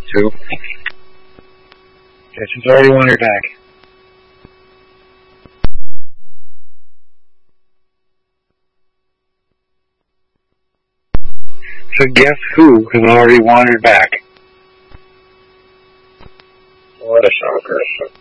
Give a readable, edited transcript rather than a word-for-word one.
2. She's already wandered back. So guess who has already wandered back? What a shocker.